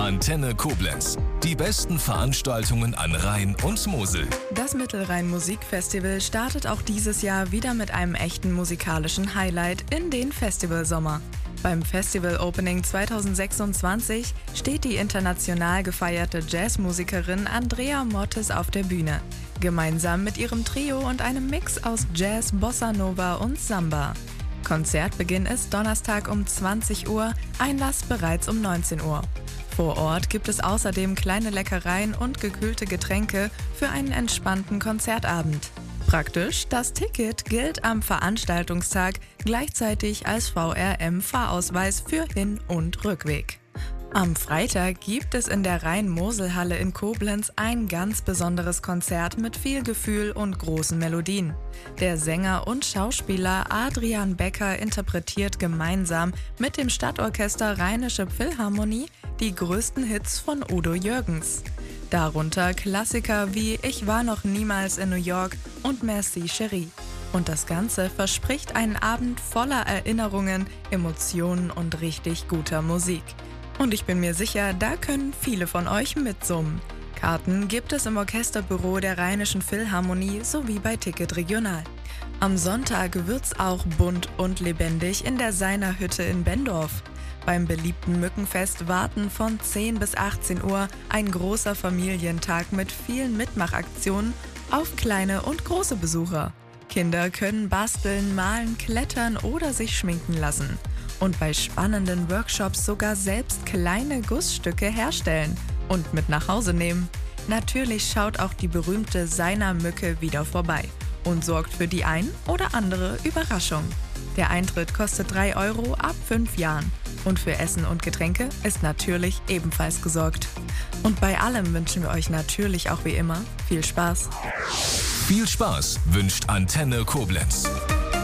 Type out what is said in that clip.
Antenne Koblenz. Die besten Veranstaltungen an Rhein und Mosel. Das Mittelrhein Musikfestival startet auch dieses Jahr wieder mit einem echten musikalischen Highlight in den Festivalsommer. Beim Festival Opening 2026 steht die international gefeierte Jazzmusikerin Andrea Mottes auf der Bühne. Gemeinsam mit ihrem Trio und einem Mix aus Jazz, Bossa Nova und Samba. Konzertbeginn ist Donnerstag um 20 Uhr, Einlass bereits um 19 Uhr. Vor Ort gibt es außerdem kleine Leckereien und gekühlte Getränke für einen entspannten Konzertabend. Praktisch, das Ticket gilt am Veranstaltungstag gleichzeitig als VRM-Fahrausweis für Hin- und Rückweg. Am Freitag gibt es in der Rhein-Mosel-Halle in Koblenz ein ganz besonderes Konzert mit viel Gefühl und großen Melodien. Der Sänger und Schauspieler Adrian Becker interpretiert gemeinsam mit dem Stadtorchester Rheinische Philharmonie die größten Hits von Udo Jürgens. Darunter Klassiker wie Ich war noch niemals in New York und Merci Chérie. Und das Ganze verspricht einen Abend voller Erinnerungen, Emotionen und richtig guter Musik. Und ich bin mir sicher, da können viele von euch mitsummen. Karten gibt es im Orchesterbüro der Rheinischen Philharmonie sowie bei Ticket Regional. Am Sonntag wird's auch bunt und lebendig in der Seiner Hütte in Bendorf. Beim beliebten Mückenfest warten von 10 bis 18 Uhr ein großer Familientag mit vielen Mitmachaktionen auf kleine und große Besucher. Kinder können basteln, malen, klettern oder sich schminken lassen. Und bei spannenden Workshops sogar selbst kleine Gussstücke herstellen und mit nach Hause nehmen. Natürlich schaut auch die berühmte Seiner Mücke wieder vorbei und sorgt für die ein oder andere Überraschung. Der Eintritt kostet 3 € ab 5 Jahren und für Essen und Getränke ist natürlich ebenfalls gesorgt. Und bei allem wünschen wir euch natürlich auch wie immer viel Spaß. Viel Spaß wünscht Antenne Koblenz.